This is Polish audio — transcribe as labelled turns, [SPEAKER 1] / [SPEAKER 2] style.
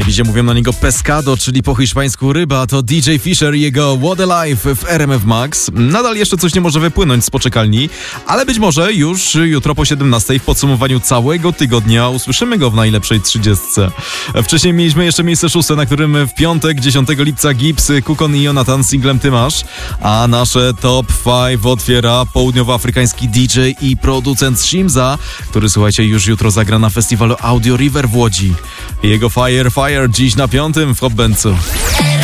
[SPEAKER 1] telewizji mówią na niego pescado, czyli po hiszpańsku ryba. To DJ Fisher i jego What a Life w RMF Max. Nadal jeszcze coś nie może wypłynąć z poczekalni, ale być może już jutro po 17 w podsumowaniu całego tygodnia usłyszymy go w najlepszej 30. Wcześniej mieliśmy jeszcze miejsce 6, na którym w piątek 10 lipca Gibbs, Kukon i Jonathan z singlem Ty masz, a nasze top 5 otwiera południowoafrykański DJ i producent Shimza, który słuchajcie już jutro zagra na festiwalu Audio River w Łodzi. Jego Fire dziś na 5 w Hot Bencu.